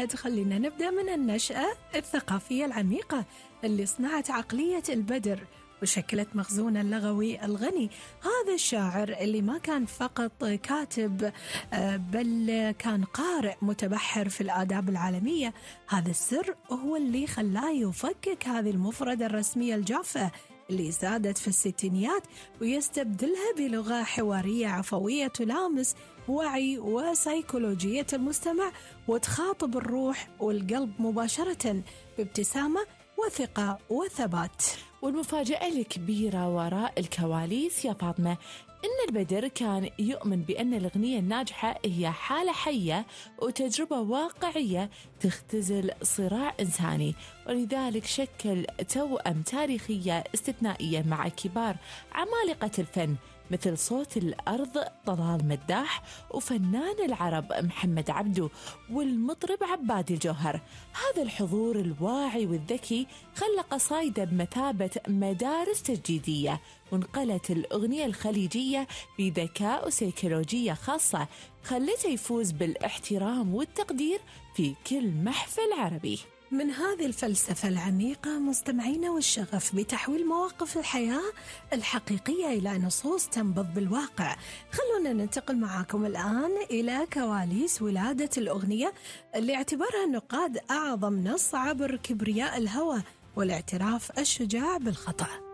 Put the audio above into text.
بعد خلينا نبدأ من النشأة الثقافية العميقة اللي صنعت عقلية البدر وشكلت مخزونه اللغوي الغني. هذا الشاعر اللي ما كان فقط كاتب بل كان قارئ متبحر في الآداب العالمية. هذا السر هو اللي خلاه يفكك هذه المفردة الرسمية الجافة اللي زادت في الستينيات ويستبدلها بلغة حوارية عفوية تلامس وعي وسيكولوجية المستمع وتخاطب الروح والقلب مباشرة بابتسامة وثقة وثبات. والمفاجأة الكبيرة وراء الكواليس يا فاطمة إن البدر كان يؤمن بأن الأغنية الناجحة هي حالة حية وتجربة واقعية تختزل صراع إنساني، ولذلك شكل توأم تاريخية استثنائية مع كبار عمالقة الفن مثل صوت الأرض طلال مداح وفنان العرب محمد عبدو والمطرب عبادي الجوهر. هذا الحضور الواعي والذكي خلى قصايده بمثابة مدارس تجديدية، وانقلت الأغنية الخليجية بذكاء وسيكولوجية خاصة خلته يفوز بالاحترام والتقدير في كل محفل عربي. من هذه الفلسفة العميقة مستمعينا والشغف بتحويل مواقف الحياة الحقيقية إلى نصوص تنبض بالواقع، خلونا ننتقل معاكم الآن إلى كواليس ولادة الأغنية اللي اعتبرها النقاد أعظم نص عبر كبرياء الهوى والاعتراف الشجاع بالخطأ.